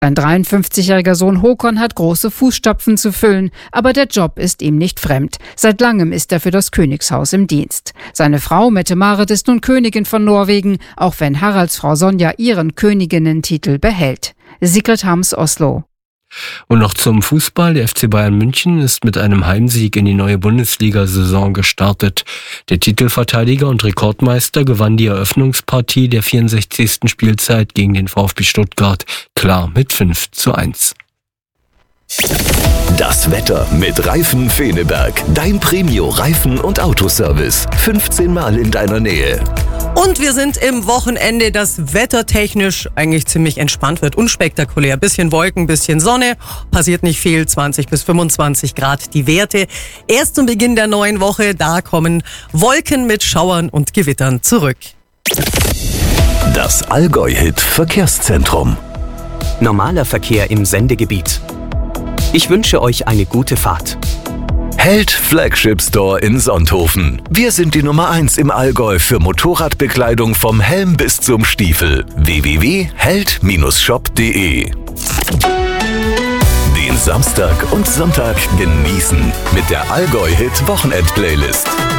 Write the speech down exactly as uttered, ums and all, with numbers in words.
Sein dreiundfünfzigjähriger Sohn Håkon hat große Fußstapfen zu füllen, aber der Job ist ihm nicht fremd. Seit langem ist er für das Königshaus im Dienst. Seine Frau Mette-Marit ist nun Königin von Norwegen, auch wenn Haraldsfrau Sonja ihren Königinnentitel behält. Sigrid Hams, Oslo. Und noch zum Fußball. Der F C Bayern München ist mit einem Heimsieg in die neue Bundesliga-Saison gestartet. Der Titelverteidiger und Rekordmeister gewann die Eröffnungspartie der vierundsechzigsten Spielzeit gegen den VfB Stuttgart klar mit fünf zu eins. Das Wetter mit Reifen Feneberg. Dein Premio-Reifen- und Autoservice. fünfzehn Mal in deiner Nähe. Und wir sind im Wochenende, das wettertechnisch eigentlich ziemlich entspannt wird. Unspektakulär. Bisschen Wolken, bisschen Sonne. Passiert nicht viel. zwanzig bis fünfundzwanzig Grad die Werte. Erst zum Beginn der neuen Woche, da kommen Wolken mit Schauern und Gewittern zurück. Das Allgäu-Hit Verkehrszentrum. Normaler Verkehr im Sendegebiet. Ich wünsche euch eine gute Fahrt. Held Flagship Store in Sonthofen. Wir sind die Nummer eins im Allgäu für Motorradbekleidung vom Helm bis zum Stiefel. w w w punkt held Bindestrich shop punkt de. Den Samstag und Sonntag genießen mit der Allgäu-Hit Wochenend-Playlist.